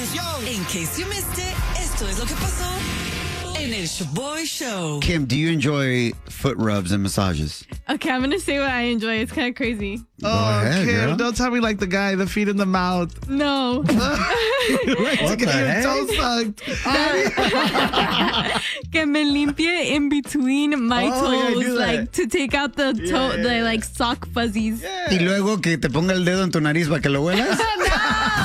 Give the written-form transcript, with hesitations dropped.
In case you missed it, esto es lo que pasó en el Shaboy Show. Kim, do you enjoy foot rubs and massages? Okay, I'm going to say what I enjoy. It's kind of crazy. Go ahead, Kim, girl. don't tell me like the guy, the feet in the mouth. No. What Get the your heck? toes sucked. Que me limpie in between my Oh, yeah, toes, do that. like to take out the toe, the like sock fuzzies. Y luego que te ponga el dedo en tu nariz para que lo huelas.